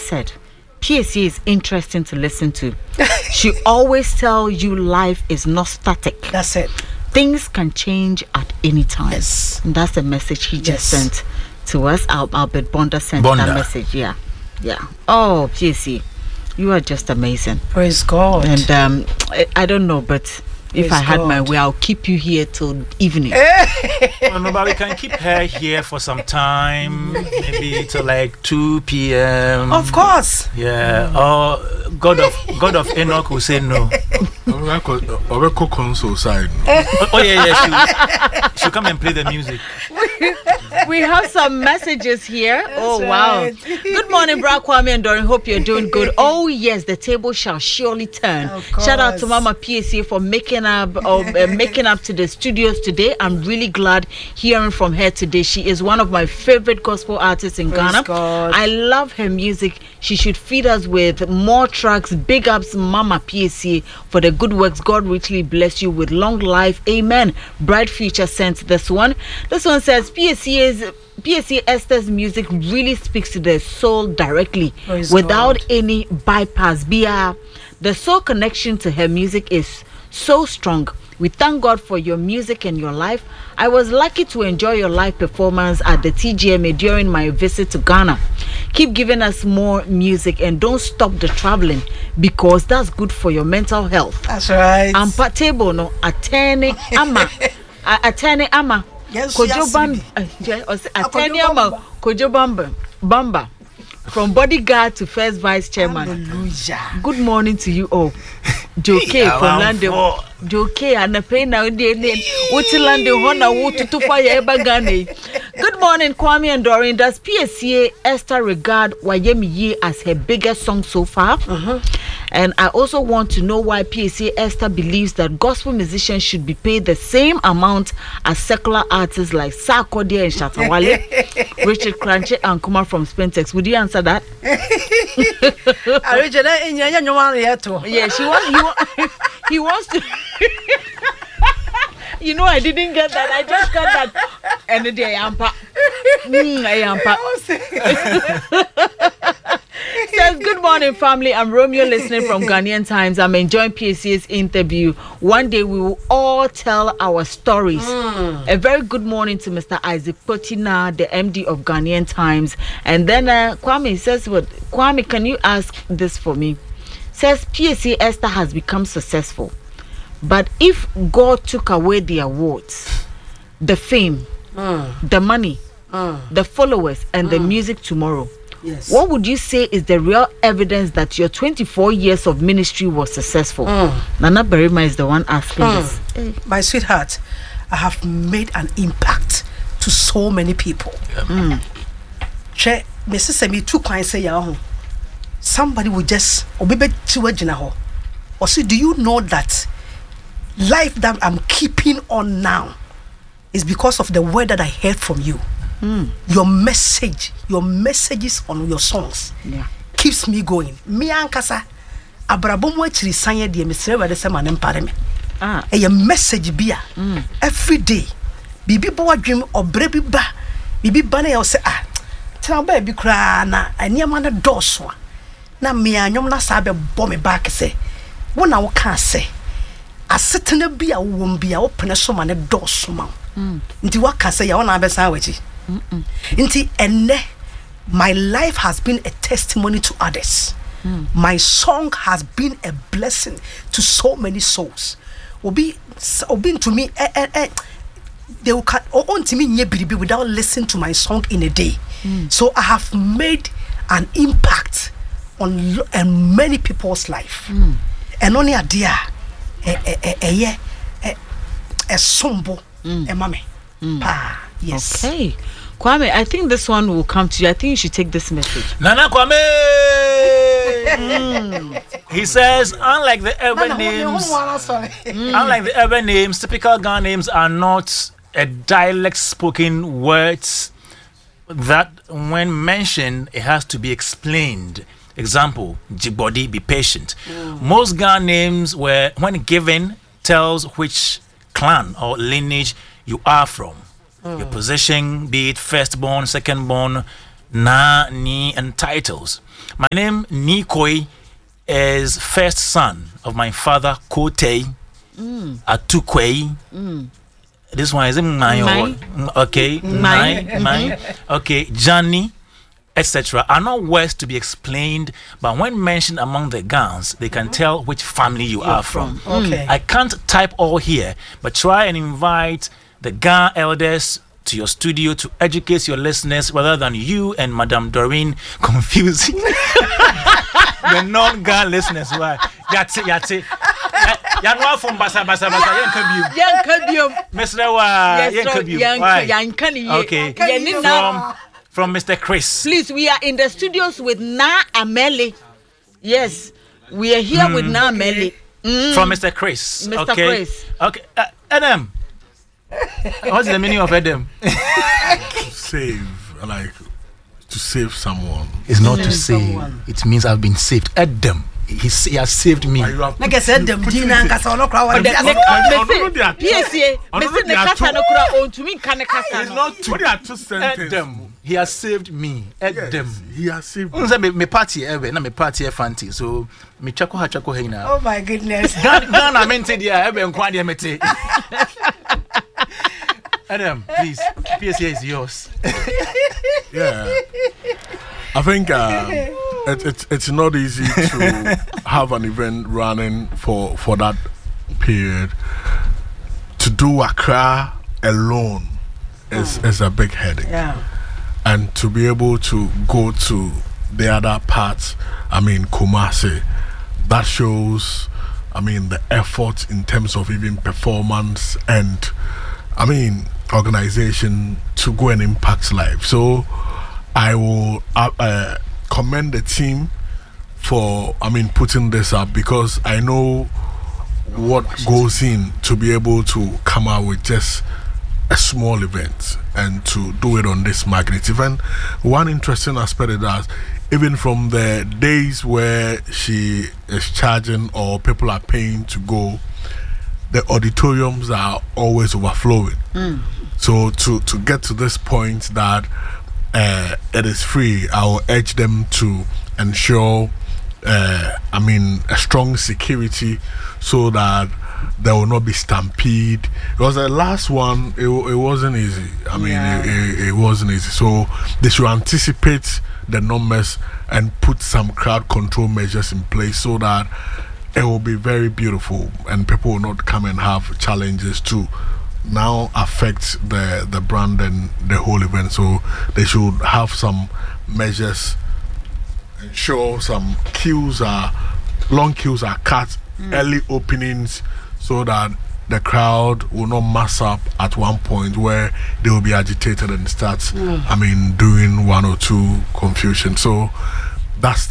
said, PSC is interesting to listen to. She always tells you life is not static. That's it. Things can change at any time. Yes. And that's the message he just sent to us. Albert Bonda sent that message. Yeah. Oh, PSC, you are just amazing. Praise God. And I don't know, but if I had my way, I'll keep you here till evening. Well, no, but we can keep her here for some time, maybe till like 2 p.m. Of course. Yeah. Or God of Enoch will say no. Console side. Oh yeah. She'll come and play the music. We have some messages here. That's wow. Right. Good morning, Bra Kwame and Doreen. Hope you're doing good. Oh yes, the table shall surely turn. Shout out to Mama PSC for making up to the studios today. I'm really glad hearing from her today. She is one of my favorite gospel artists in Ghana. God. I love her music. She should feed us with more tracks. Big ups, Mama PSC, for the good works. God richly bless you with long life. Amen. Bright future sent this one. This one says PSC Esther's music really speaks to the soul directly. Praise without God. any bypass. The soul connection to her music is so strong. We thank God for your music and your life. I was lucky to enjoy your live performance at the TGMA during my visit to Ghana. Keep giving us more music and don't stop the traveling, because that's good for your mental health. That's right. Ampa table no atene ama Yes, Kojo Atene ama Kojo Bamba from bodyguard to first vice chairman. Hallelujah. Good morning to you all. Joke from London. Joke and a pain now. What's London? Hona wutu fire bagane. Good morning, Kwame and Doreen. Does PSCA Esther regard Wayemi Ye as her biggest song so far? And I also want to know why PSCA Esther believes that gospel musicians should be paid the same amount as secular artists like Sarkodie and Shatawale, Richard Crunchy and Kuma from Spentex. Would you answer that? Yeah, he wants to. You know, I didn't get that. I just got that. And the day Ampa. Says, good morning, family. I'm Romeo, listening from Ghanaian Times. I'm enjoying PSC's interview. One day we will all tell our stories. A very good morning to Mr. Isaac Potina, the MD of Ghanaian Times. And then Kwame says, "What Kwame? Can you ask this for me?" Says PSC Esther has become successful, but if God took away the awards, the fame, the money, the followers, and the music tomorrow, what would you say is the real evidence that your 24 years of ministry was successful? Nana Berima is the one asking this. My sweetheart, I have made an impact to so many people. Somebody will just or say, do you know that life that I'm keeping on now is because of the word that I heard from you? Your messages on your songs keeps me going. Me ankasa abrabomo achiri sanye de mesre wede se manem pare me. A message bia every day. Bibi bo adwem obre bi ba. Bibi ba na ye say tena ba bi kra na aniama na doso. Na me anyom na sa be bo me back say wona wo ka say asetena bia wo bia wo pene so ma ne doso ma. Nti waka say ya wona abesa wachi. My life has been a testimony to others. My song has been a blessing to so many souls. Obi to me, they will on to me without listening to my song in a day. So I have made an impact on many people's life. And only a dear, a sombo, a mommy. Yes. Okay. Kwame, I think this one will come to you. I think you should take this message. Nana Kwame! He says, unlike the urban names, typical Ghana names are not a dialect spoken words that when mentioned, it has to be explained. Example, Jigbodi, be patient. Most Ghana names were, when given, tells which clan or lineage you are from. Your position, be it firstborn, secondborn, Na, Ni, and titles. My name, Nikoi, is first son of my father, Kote Atukwe. This one is mine. Okay, mine. Okay, Johnny, etc. are not words to be explained, but when mentioned among the Gans, they can tell which family you are from. Okay. I can't type all here, but try and invite the Gan elders to your studio to educate your listeners rather than you and Madame Doreen confusing the non-Gan listeners. Why? Yati. Yanwa from Basa Yankabium. Mr. Yankabium. Okay. From Mr. Chris. Please, we are in the studios with Na Ameli. Yes, we are here with Na Ameli. From Mr. Chris. Mr. Chris. Okay. Adam. What's the meaning of Adam? To save someone. It's not to save. It means I've been saved. Adam. He has saved me. Like I said, them Dina and Casano crowd. It's not two. What are two sentences? Adam. He has saved me. Adam. Yes, he has saved me. Me party ever. Na me party fancy. So me chako hina. Oh my goodness. Ghana mente dia ebe nkwa dia mete. Adam, please. PSA is yours. Yeah. I think it's not easy to have an event running for that period. To do Accra alone is a big headache. Yeah. And to be able to go to the other parts, Kumasi, that shows, the effort in terms of even performance and, organization to go and impact life. So I will commend the team for, putting this up, because I know what goes in to be able to come out with just a small event and to do it on this magnitude. And one interesting aspect is that even from the days where she is charging or people are paying to go, the auditoriums are always overflowing. So to get to this point that it is free, I will urge them to ensure a strong security so that there will not be stampede. Because the last one, it wasn't easy. It wasn't easy. So they should anticipate the numbers and put some crowd control measures in place so that it will be very beautiful and people will not come and have challenges to now affect the brand and the whole event. So they should have some measures, ensure some long queues are cut, early openings, so that the crowd will not mass up at one point where they will be agitated and start doing one or two confusion. So that's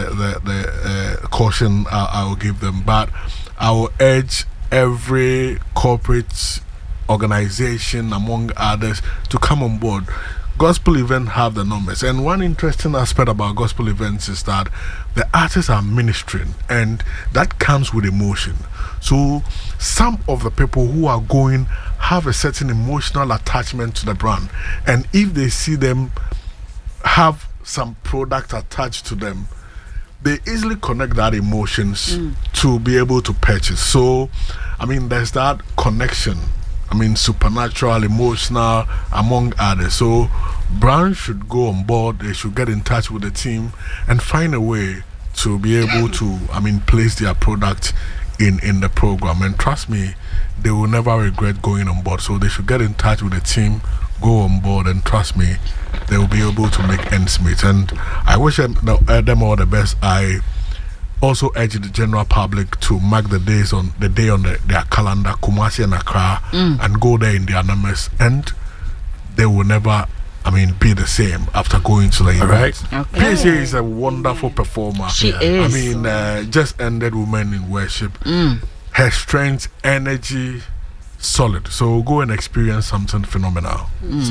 the caution I will give them. But I will urge every corporate organization, among others, to come on board. Gospel events have the numbers, and one interesting aspect about gospel events is that the artists are ministering, and that comes with emotion. So some of the people who are going have a certain emotional attachment to the brand, and if they see them have some product attached to them, they easily connect that emotions to be able to purchase. So there's that connection, supernatural, emotional, among others. So brands should go on board. They should get in touch with the team and find a way to be able to place their product in the program. And trust me, they will never regret going on board. So they should get in touch with the team, go on board, and trust me, they will be able to make ends meet. And I wish them all the best. I also urge the general public to mark the day on their calendar, Kumasi and Accra, and go there in their numbers, and they will never be the same after going to the event. Right. Okay. PSA is a wonderful performer. She is. Just ended Women in Worship. Her strength, energy, solid. So go and experience something phenomenal.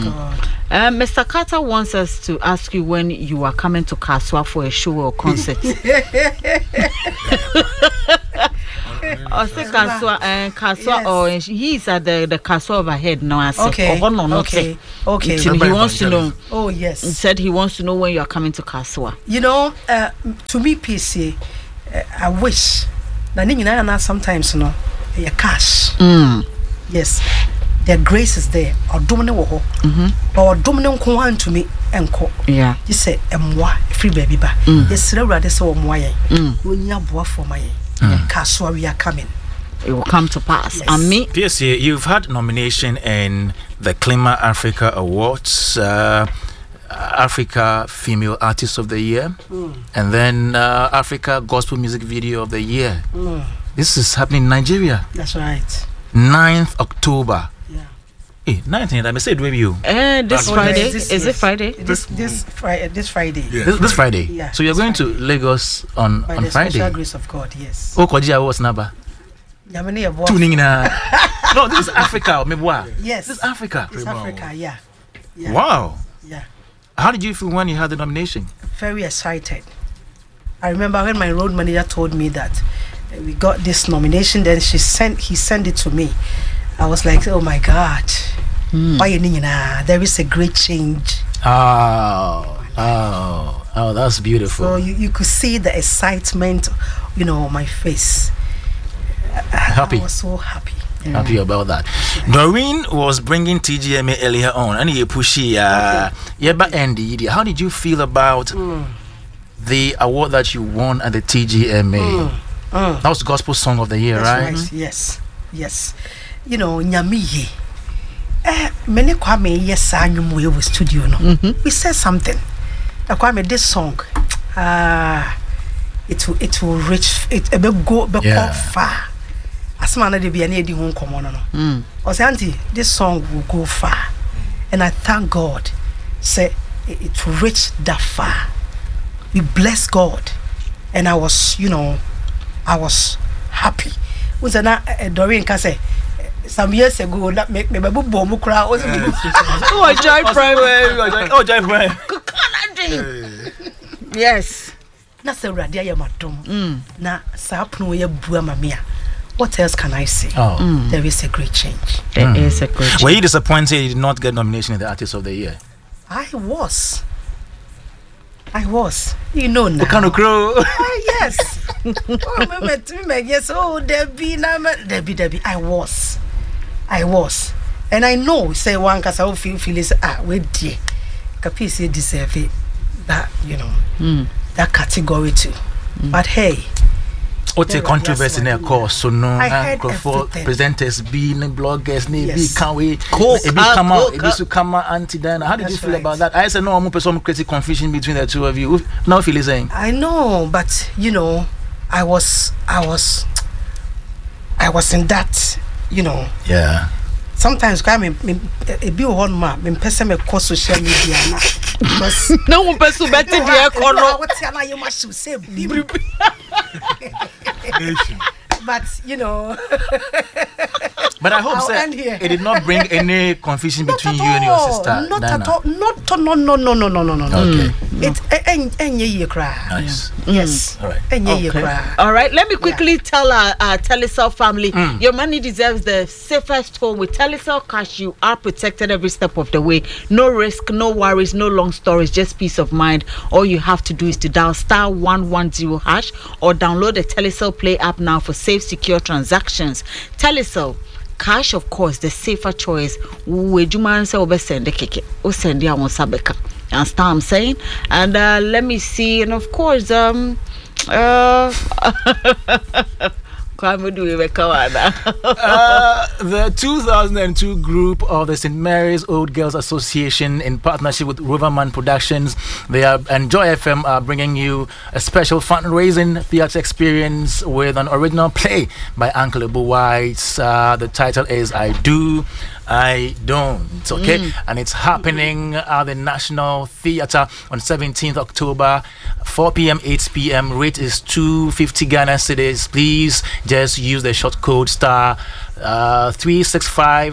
Mr. Carter wants us to ask you when you are coming to Kaswa for a show or concert. or say Kaswa and Kaswa or he's at the Kaswa overhead now. I said, Okay. Okay. He wants to know. Oh yes. He said he wants to know when you are coming to Kaswa. You know, to me, PC, I wish. Na sometimes, you know, your cash. Yes, their grace is there. Or domino wo. Or domino ko to me enko. Yeah. You say emwa free baby ba. Yes, rather say omwa ye. When you boa for my Kaswa we are coming. It will come to pass. Yes. And me, PSA, you've had nomination in the Klima Africa Awards, Africa Female Artist of the Year, and then Africa Gospel Music Video of the Year. This is happening in Nigeria. That's right. 9th October. Yeah. Hey, 19th, I may say it with you. this Oh, Friday. yes, Is it Friday? This Friday. Yeah. This Friday. Yeah, So you're this going to Lagos on By the Friday. special grace of God, yes. Oh, Koja was naba. Yamani ya boa. Tuning na. No, this is Africa. Yes. This is Africa. It's Africa, yeah. Wow. Yeah. How did you feel when you had the nomination? Very excited. I remember when my road manager told me that we got this nomination, then he sent it to me. I was like, oh my God. There is a great change. Oh, that's beautiful. So you could see the excitement, on my face. Happy. I was so happy. Happy about that. Doreen was bringing TGMA earlier on, and you pushy. Andy, how did you feel about the award that you won at the TGMA? That was Gospel Song of the Year, That's right? Yes. Nyamiye. Many Kwame, yes, I knew we were studio. No, we said something. Kwame, this song, it will reach, it will go far. As man, there be any home common. No, I say, Auntie, this song will go far, and I thank God. Say it will reach that far. We bless God, and I was happy. Was Doreen can say. Some years ago, that make me babu bomb crowd. Oh, Joy Prime. Oh, Joy Prime. Yes. Na se radia ya madom. Na sa apno ye bua mamia. What else can I say? There is a great change. There is a great change. Were you disappointed you did not get nomination in the Artist of the Year? I was. You know now. Kind of crow. Yes. Yes. Oh, Debbie. I was. And I know, say one cause I feel is wait dear. Capisi deserve it. That, that category too. But hey. What's a controversy in their course? So no, I heard presenters being bloggers, maybe can't we? Come out, Auntie Diana. How did you feel about that? I said no, I'm some crazy confusion between the two of you. Now feel saying. I know, but I was in that, Yeah. Sometimes me be one man, me person me call social media na. Because no one person better the econo. What's your name? You must say. But But I hope it did not bring any confusion between you and your sister. Not Diana. at all. No. Okay. It's enye cry. Nice. Yes. All right. Enye cry. All right, let me quickly tell our Telecel family, your money deserves the safest home. With Telecel Cash, you are protected every step of the way. No risk, no worries, no long stories, just peace of mind. All you have to do is to dial *110# or download the Telecel Play app now for safe, secure transactions. Telecel Cash, of course, the safer choice. Wejuman say obe send the keke. O send ya won sabeka. Understand I'm saying? And let me see. And of course, the 2002 group of the St. Mary's Old Girls Association, in partnership with Riverman Productions, and Joy FM are bringing you a special fundraising theatre experience with an original play by Uncle Abu White. The title is I Do, I Don't. Okay, and it's happening at the National Theatre on 17th October, 4 p.m., 8 p.m. Rate is 250 Ghana cedis. Please just use the short code *365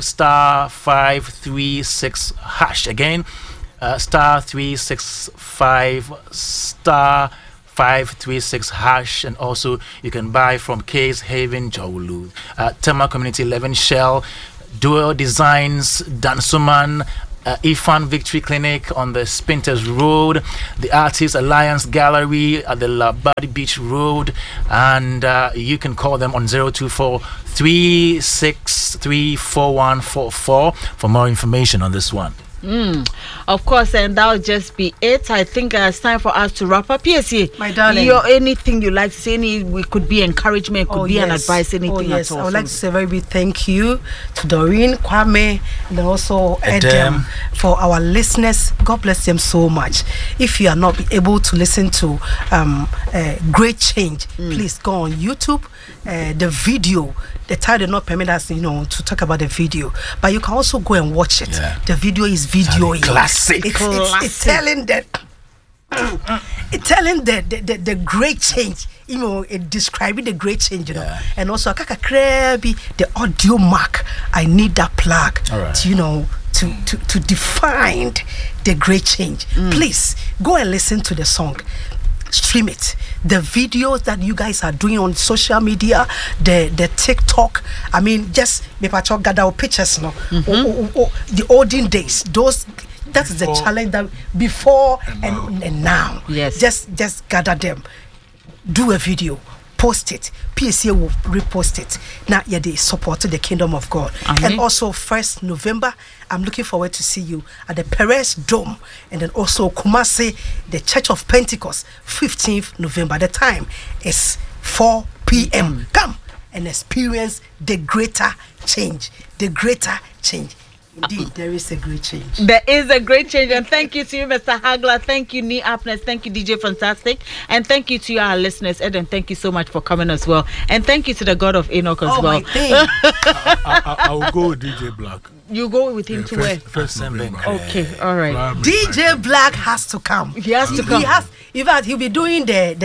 *536#. Again, *365 536#, and also you can buy from Case Haven Jowulu, Tema Community 11 Shell, Dual Designs, Dansuman, Ifan Victory Clinic on the Spinters Road, the Artists Alliance Gallery at the Labadi Beach Road, and you can call them on 024-363-4144 for more information on this one. Of course, and that'll just be it. I think it's time for us to wrap up. PSA, my darling, anything you like to say? We could be encouragement, could be an advice, anything at all. I would like to say a very big thank you to Doreen, Kwame, and also Edem for our listeners. God bless them so much. If you are not able to listen to Great Change, please go on YouTube. The video, the time did not permit us, to talk about the video, but you can also go and watch it. The video is videoing. Classic. It's telling that. It's telling the great change, it describing the great change, and also the audio mark. I need that plug, to define the great change. Please go and listen to the song. Stream it. The videos that you guys are doing on social media, the TikTok. I mean, just gather pictures, the olden days. That is the challenge that before and now. Yes. Just gather them. Do a video. Post it. PSA will repost it. Now, they supported the kingdom of God. Amen. And also, 1st November, I'm looking forward to see you at the Perez Dome. And then also Kumasi, the Church of Pentecost, 15th November. The time is 4 p.m. Come and experience the greater change. The greater change. Indeed, there is a great change. There is a great change, and thank you to you, Mr. Hagler. Thank you, Nee Apnes. Thank you, DJ Fantastic, and thank you to you, our listeners. Eden, thank you so much for coming as well, and thank you to the God of Enoch as well. I will go with DJ Black. You go with him to where? First November. Okay, all right. DJ Black has to come. He has to come. In fact, he'll be doing the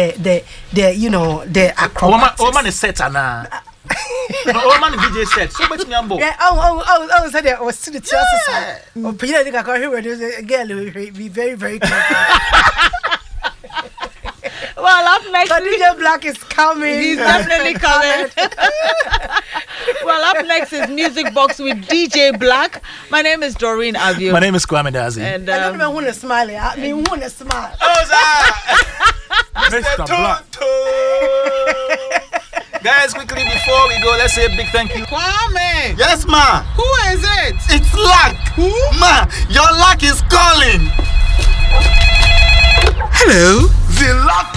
acrobatics. Woman is set, Anna. Woman DJ set. So much number. Yeah. Said I was to the church. Oh, Peter, I think I got here. Girl, be very, very careful. Well, up next, but DJ Black is coming. He's definitely coming. Well, up next is Music Box with DJ Black. My name is Doreen Avio. My name is Kwame Dazi. And I don't even want to smile. I mean, want to smile. Mr. Black. Guys, quickly before we go, let's say a big thank you. Kwame! Yes, ma. Who is it? It's luck. Who? Ma, your luck is calling. Hello. The luck